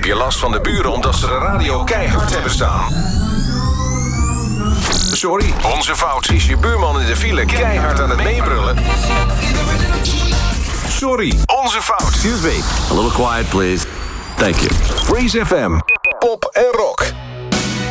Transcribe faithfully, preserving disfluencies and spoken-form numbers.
je last van de buren omdat ze de radio keihard hebben staan? Sorry, onze fout. Is je buurman in de file keihard aan het meebrullen? Sorry, onze fout. Excuse me, a little quiet please. Thank you. Freeze F M, pop en rock.